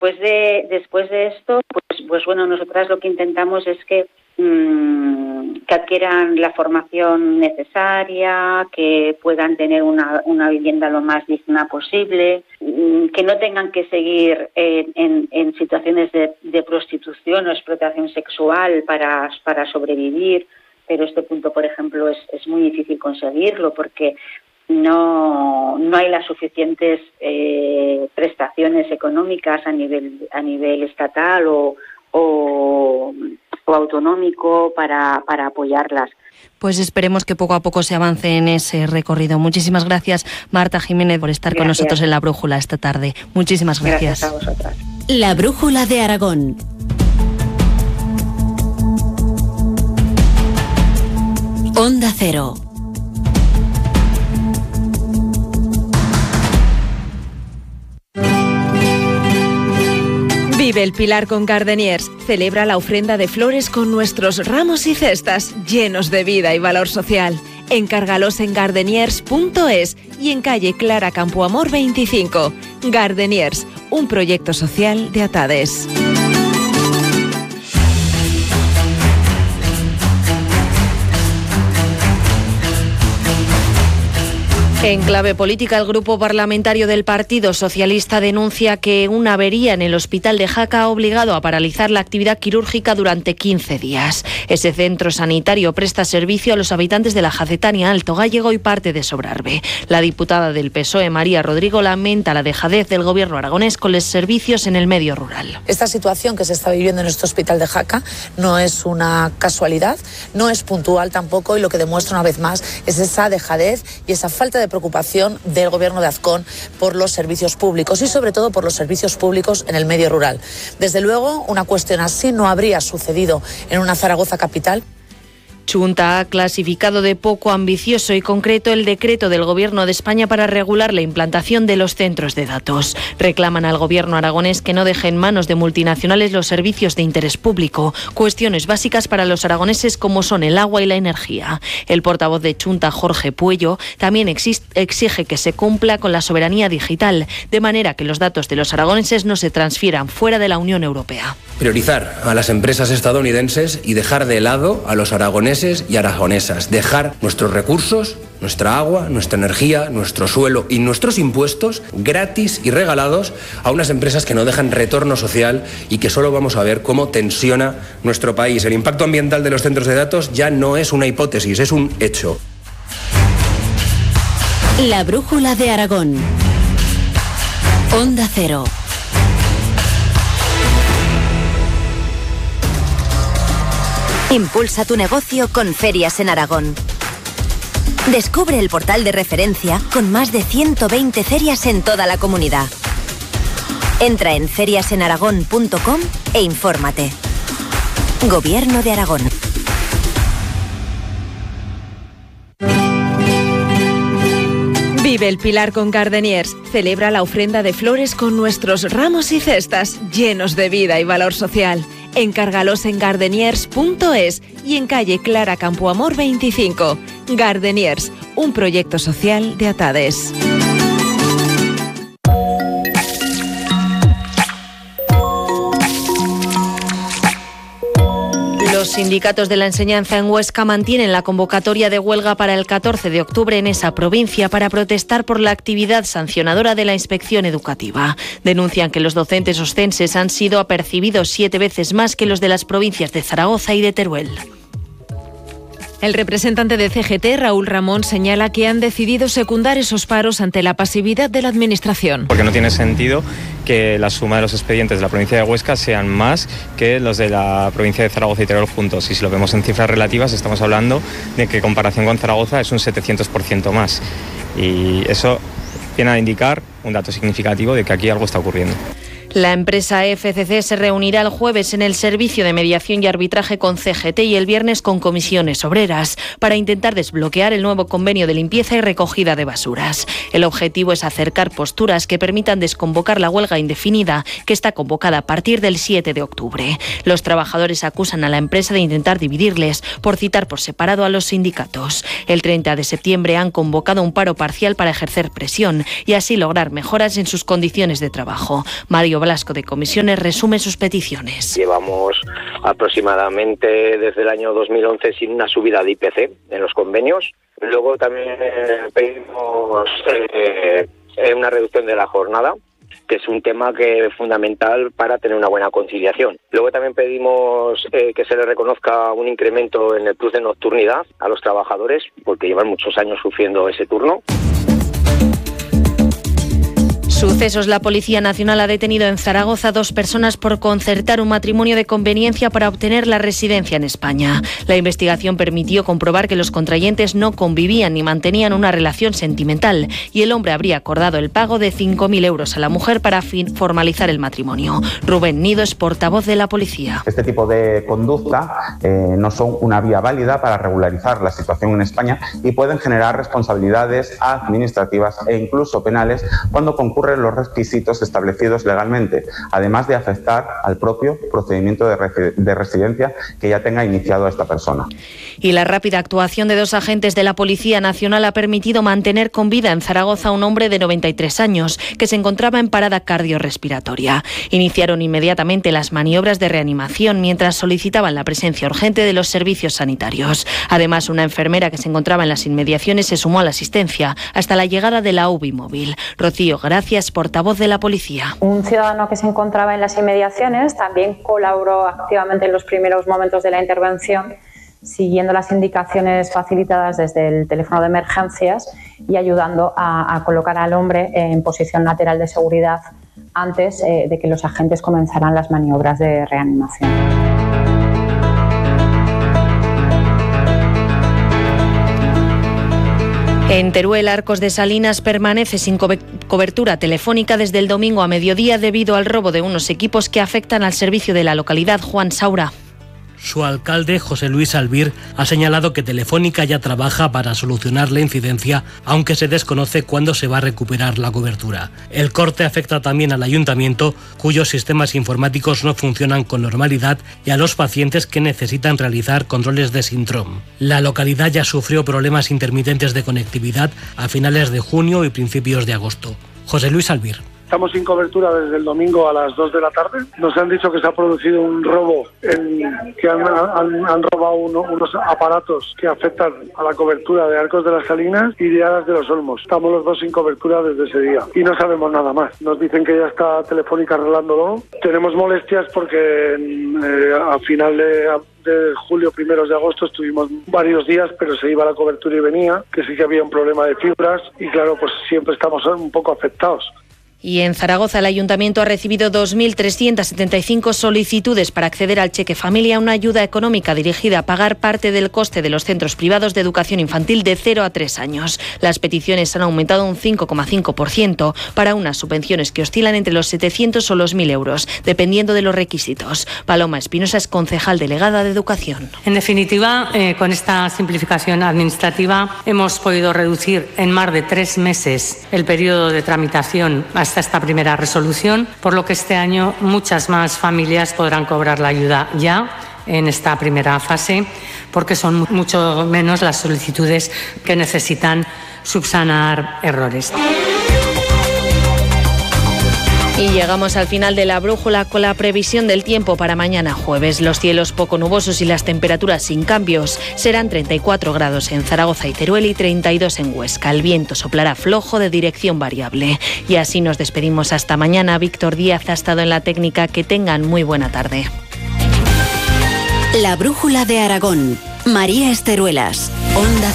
Después de esto, pues bueno, nosotras lo que intentamos es que adquieran la formación necesaria, que puedan tener una vivienda lo más digna posible, que no tengan que seguir en situaciones de prostitución o explotación sexual para sobrevivir. Pero este punto, por ejemplo, es muy difícil conseguirlo porque no hay las suficientes prestaciones económicas a nivel estatal o autonómico para apoyarlas. Pues esperemos que poco a poco se avance en ese recorrido. Muchísimas gracias, Marta Jiménez, por estar con nosotros en La Brújula esta tarde. Muchísimas gracias. Gracias a vosotras. La Brújula de Aragón. Onda Cero. Vive el Pilar con Gardeniers. Celebra la ofrenda de flores con nuestros ramos y cestas llenos de vida y valor social. Encárgalos en gardeniers.es y en calle Clara Campoamor 25. Gardeniers, un proyecto social de Atades. En clave política, el grupo parlamentario del Partido Socialista denuncia que una avería en el hospital de Jaca ha obligado a paralizar la actividad quirúrgica durante 15 días. Ese centro sanitario presta servicio a los habitantes de la Jacetania, Alto Gállego y parte de Sobrarbe. La diputada del PSOE, María Rodrigo, lamenta la dejadez del gobierno aragonés con los servicios en el medio rural. Esta situación que se está viviendo en este hospital de Jaca no es una casualidad, no es puntual tampoco, y lo que demuestra una vez más es esa dejadez y esa falta de preocupación del gobierno de Azcón por los servicios públicos y sobre todo por los servicios públicos en el medio rural. Desde luego, una cuestión así no habría sucedido en una Zaragoza capital. Chunta ha clasificado de poco ambicioso y concreto el decreto del Gobierno de España para regular la implantación de los centros de datos. Reclaman al Gobierno aragonés que no deje en manos de multinacionales los servicios de interés público, cuestiones básicas para los aragoneses como son el agua y la energía. El portavoz de Chunta, Jorge Puello, también exige que se cumpla con la soberanía digital, de manera que los datos de los aragoneses no se transfieran fuera de la Unión Europea. Priorizar a las empresas estadounidenses y dejar de lado a los aragoneses y aragonesas. Dejar nuestros recursos, nuestra agua, nuestra energía, nuestro suelo y nuestros impuestos gratis y regalados a unas empresas que no dejan retorno social y que solo vamos a ver cómo tensiona nuestro país. El impacto ambiental de los centros de datos ya no es una hipótesis, es un hecho. La Brújula de Aragón. Onda Cero. Impulsa tu negocio con Ferias en Aragón. Descubre el portal de referencia con más de 120 ferias en toda la comunidad. Entra en feriasenaragón.com e infórmate. Gobierno de Aragón. Vive el Pilar con Gardeniers. Celebra la ofrenda de flores con nuestros ramos y cestas llenos de vida y valor social. Encárgalos en gardeniers.es y en calle Clara Campoamor 25. Gardeniers, un proyecto social de Atades. Los sindicatos de la enseñanza en Huesca mantienen la convocatoria de huelga para el 14 de octubre en esa provincia para protestar por la actividad sancionadora de la inspección educativa. Denuncian que los docentes oscenses han sido apercibidos 7 veces más que los de las provincias de Zaragoza y de Teruel. El representante de CGT, Raúl Ramón, señala que han decidido secundar esos paros ante la pasividad de la Administración. Porque no tiene sentido que la suma de los expedientes de la provincia de Huesca sean más que los de la provincia de Zaragoza y Teruel juntos. Y si lo vemos en cifras relativas, estamos hablando de que en comparación con Zaragoza es un 700% más. Y eso viene a indicar un dato significativo de que aquí algo está ocurriendo. La empresa FCC se reunirá el jueves en el Servicio de Mediación y Arbitraje con CGT y el viernes con comisiones obreras para intentar desbloquear el nuevo convenio de limpieza y recogida de basuras. El objetivo es acercar posturas que permitan desconvocar la huelga indefinida que está convocada a partir del 7 de octubre. Los trabajadores acusan a la empresa de intentar dividirles por citar por separado a los sindicatos. El 30 de septiembre han convocado un paro parcial para ejercer presión y así lograr mejoras en sus condiciones de trabajo. Mario Blasco de Comisiones resume sus peticiones. Llevamos aproximadamente desde el año 2011 sin una subida de IPC en los convenios. Luego también pedimos una reducción de la jornada, que es un tema que es fundamental para tener una buena conciliación. Luego también pedimos que se le reconozca un incremento en el plus de nocturnidad a los trabajadores, porque llevan muchos años sufriendo ese turno. Sucesos. La Policía Nacional ha detenido en Zaragoza a 2 personas por concertar un matrimonio de conveniencia para obtener la residencia en España. La investigación permitió comprobar que los contrayentes no convivían ni mantenían una relación sentimental y el hombre habría acordado el pago de 5.000 euros a la mujer para formalizar el matrimonio. Rubén Nido es portavoz de la policía. Este tipo de conducta no son una vía válida para regularizar la situación en España y pueden generar responsabilidades administrativas e incluso penales cuando concurren los requisitos establecidos legalmente, además de afectar al propio procedimiento de residencia que ya tenga iniciado esta persona. Y la rápida actuación de 2 agentes de la Policía Nacional ha permitido mantener con vida en Zaragoza a un hombre de 93 años que se encontraba en parada cardiorrespiratoria. Iniciaron inmediatamente las maniobras de reanimación mientras solicitaban la presencia urgente de los servicios sanitarios. Además, una enfermera que se encontraba en las inmediaciones se sumó a la asistencia hasta la llegada de la UBI móvil. Rocío Gracias, portavoz de la policía. Un ciudadano que se encontraba en las inmediaciones también colaboró activamente en los primeros momentos de la intervención, siguiendo las indicaciones facilitadas desde el teléfono de emergencias y ayudando a colocar al hombre en posición lateral de seguridad antes de que los agentes comenzaran las maniobras de reanimación. En Teruel, Arcos de Salinas permanece sin cobertura telefónica desde el domingo a mediodía debido al robo de unos equipos que afectan al servicio de la localidad. Juan Saura. Su alcalde, José Luis Albir, ha señalado que Telefónica ya trabaja para solucionar la incidencia, aunque se desconoce cuándo se va a recuperar la cobertura. El corte afecta también al ayuntamiento, cuyos sistemas informáticos no funcionan con normalidad, y a los pacientes que necesitan realizar controles de Sintrom. La localidad ya sufrió problemas intermitentes de conectividad a finales de junio y principios de agosto. José Luis Albir. Estamos sin cobertura desde el domingo a las 2 de la tarde. Nos han dicho que se ha producido un robo, que han robado unos aparatos que afectan a la cobertura de Arcos de las Salinas y de Aras de los Olmos. Estamos los dos sin cobertura desde ese día y no sabemos nada más. Nos dicen que ya está Telefónica arreglándolo. Tenemos molestias porque a final de julio, primeros de agosto, estuvimos varios días, pero se iba la cobertura y venía, que sí que había un problema de fibras y claro, pues siempre estamos un poco afectados. Y en Zaragoza el Ayuntamiento ha recibido 2.375 solicitudes para acceder al Cheque Familia, una ayuda económica dirigida a pagar parte del coste de los centros privados de educación infantil de 0 a 3 años. Las peticiones han aumentado un 5,5% para unas subvenciones que oscilan entre los 700 o los 1.000 euros, dependiendo de los requisitos. Paloma Espinosa es concejal delegada de Educación. En definitiva, con esta simplificación administrativa hemos podido reducir en más de 3 meses el periodo de tramitación hasta esta primera resolución, por lo que este año muchas más familias podrán cobrar la ayuda ya en esta primera fase, porque son mucho menos las solicitudes que necesitan subsanar errores. Y llegamos al final de la brújula con la previsión del tiempo para mañana jueves. Los cielos poco nubosos y las temperaturas sin cambios. Serán 34 grados en Zaragoza y Teruel y 32 en Huesca. El viento soplará flojo de dirección variable. Y así nos despedimos hasta mañana. Víctor Díaz ha estado en la técnica. Que tengan muy buena tarde. La brújula de Aragón. María Esteruelas. Onda